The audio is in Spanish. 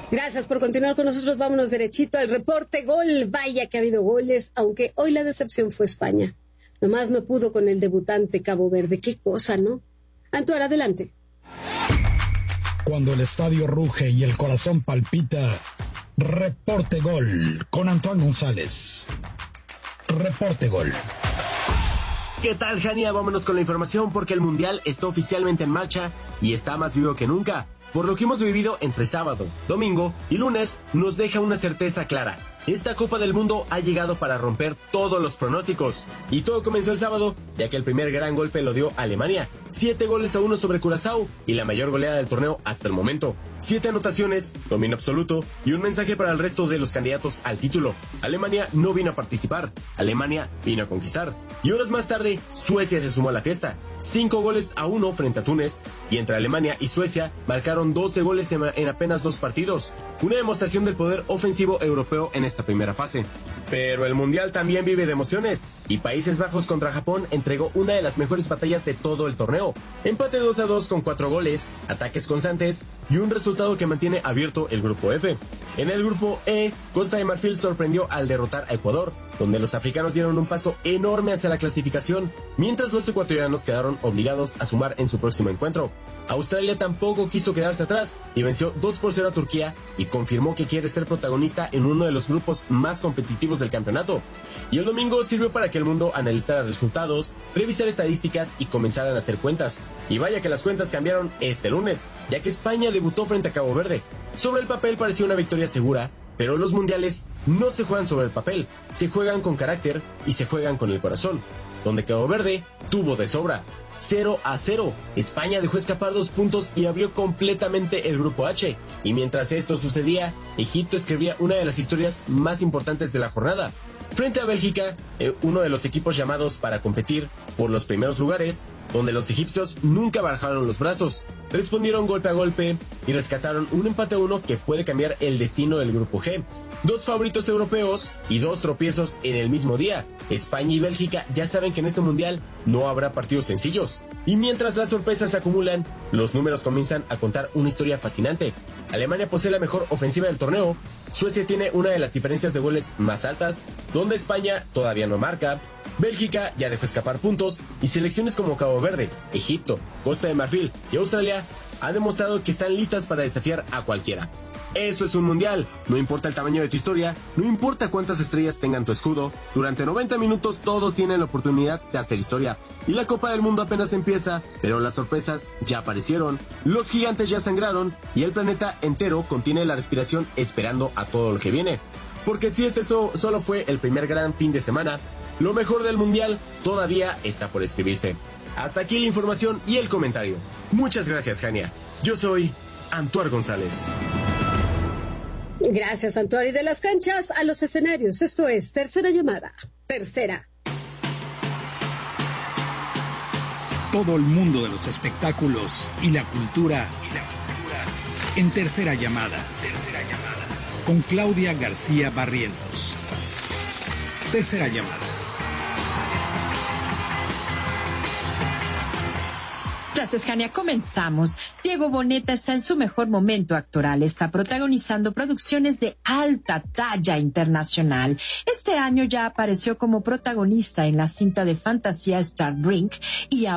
Gracias por continuar con nosotros. Vámonos derechito al reporte gol. Vaya que ha habido goles, aunque hoy la decepción fue España. Nomás no pudo con el debutante Cabo Verde. Qué cosa, ¿no? Antuar, adelante. Cuando el estadio ruge y el corazón palpita, reporte gol con Antoine González. Reporte gol. ¿Qué tal, Jania? Vámonos con la información porque el Mundial está oficialmente en marcha y está más vivo que nunca. Por lo que hemos vivido entre sábado, domingo y lunes, nos deja una certeza clara. Esta Copa del Mundo ha llegado para romper todos los pronósticos. Y todo comenzó el sábado, ya que el primer gran golpe lo dio Alemania. 7-1 sobre Curazao y la mayor goleada del torneo hasta el momento. 7 anotaciones, dominio absoluto y un mensaje para el resto de los candidatos al título. Alemania no vino a participar, Alemania vino a conquistar. Y horas más tarde, Suecia se sumó a la fiesta. 5-1 frente a Túnez. Y entre Alemania y Suecia marcaron 12 goles en apenas 2 partidos. Una demostración del poder ofensivo europeo en esta primera fase. Pero el Mundial también vive de emociones, y Países Bajos contra Japón entregó una de las mejores batallas de todo el torneo. Empate 2-2 con 4 goles, ataques constantes y un resultado que mantiene abierto el grupo F. En el grupo E, Costa de Marfil sorprendió al derrotar a Ecuador, donde los africanos dieron un paso enorme hacia la clasificación, mientras los ecuatorianos quedaron obligados a sumar en su próximo encuentro. Australia tampoco quiso quedarse atrás y venció 2-0 a Turquía y confirmó que quiere ser protagonista en uno de los grupos más competitivos del campeonato. Y el domingo sirvió para que el mundo analizara resultados, revisara estadísticas y comenzaran a hacer cuentas. Y vaya que las cuentas cambiaron este lunes, ya que España debutó frente a Cabo Verde. Sobre el papel parecía una victoria segura, pero los mundiales no se juegan sobre el papel, se juegan con carácter y se juegan con el corazón, donde Cabo Verde tuvo de sobra. 0-0. España dejó escapar 2 puntos y abrió completamente el grupo H. Y mientras esto sucedía, Egipto escribía una de las historias más importantes de la jornada. Frente a Bélgica, uno de los equipos llamados para competir por los primeros lugares, donde los egipcios nunca bajaron los brazos, respondieron golpe a golpe y rescataron un empate a 1 que puede cambiar el destino del grupo G. 2 favoritos europeos y 2 tropiezos en el mismo día. España y Bélgica ya saben que en este mundial no habrá partidos sencillos. Y mientras las sorpresas se acumulan, los números comienzan a contar una historia fascinante. Alemania posee la mejor ofensiva del torneo, Suecia tiene una de las diferencias de goles más altas, donde España todavía no marca, Bélgica ya dejó escapar puntos, y selecciones como Cabo Verde, Egipto, Costa de Marfil y Australia han demostrado que están listas para desafiar a cualquiera. Eso es un mundial, no importa el tamaño de tu historia, no importa cuántas estrellas tengan tu escudo, durante 90 minutos todos tienen la oportunidad de hacer historia. Y la Copa del Mundo apenas empieza, pero las sorpresas ya aparecieron, los gigantes ya sangraron y el planeta entero contiene la respiración esperando a todo lo que viene. Porque si este solo fue el primer gran fin de semana, lo mejor del mundial todavía está por escribirse. Hasta aquí la información y el comentario. Muchas gracias, Jania. Yo soy Antuar González. Gracias, Antuar. Y de las canchas a los escenarios. Esto es Tercera Llamada. Tercera. Todo el mundo de los espectáculos y la cultura en Tercera Llamada. Con Claudia García Barrientos. Tercera Llamada. Gracias, Jania. Comenzamos. Diego Boneta está en su mejor momento actoral. Está protagonizando producciones de alta talla internacional. Este año ya apareció como protagonista en la cinta de fantasía Star Brink y